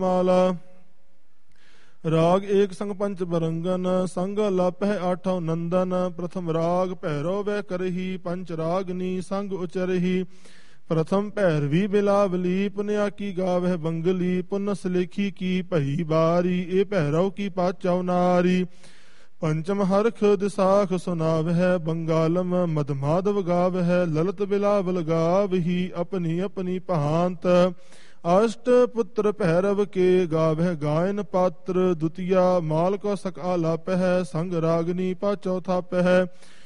ਮਾਲਾ। ਰਾਗ ਏਕ ਸੰਗ ਪੰਚ ਬਰੰਗਨ, ਸੰਗ ਲਾਪਹਿ ਆਠੋ ਨੰਦਨ। ਪ੍ਰਥਮ ਰਾਗ ਭੈਰੋ ਵੈ ਕਰਹੀ, ਪੰਚ ਰਾਗਨੀ ਸੰਗ ਉਚਰਹੀ। ਪ੍ਰਥਮ ਭੈਰਵੀ ਬਿਲਾਵਲੀ, ਪੁਨਿਆ ਕੀ ਗਾਵਹਿ ਬੰਗਲੀ। ਪੁਨਸ ਲੇਖੀ ਕੀ ਭਈ ਬਾਰੀ, ਇਹ ਭੈਰਵ ਕੀ ਪਾਚਉ ਨਾਰੀ। ਪੰਚਮ ਹਰਖ ਦਿਸਾਖ ਸੁਨਾਵਹਿ, ਬੰਗਾਲਮ ਮਦ ਮਾਧਵ ਗਾਵਹਿ। ਲਲਤ ਬਿਲਾਵਲ ਗਾਵਹੀ, ਆਪਣੀ ਆਪਣੀ ਪਹਾਂਤ। ਅਸ਼ਟ ਪੁੱਤਰ ਭੈਰਵ ਕੇ ਗਾਵਹਿ ਗਾਇਨ ਪਾਤਰ। ਦੁਤੀਆ ਮਾਲ ਕੋ ਸਕ ਆਲਾਪਹਿ, ਸੰਗ ਰਾਗਨੀ ਪਾਚੋ ਥਾਪਹਿ।